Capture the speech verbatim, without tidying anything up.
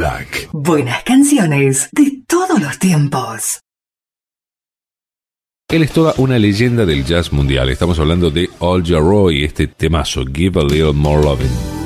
Black. Buenas canciones de todos los tiempos. Él es toda una leyenda del jazz mundial. Estamos hablando de Al Jarreau y este temazo, Give a Little More Lovin'.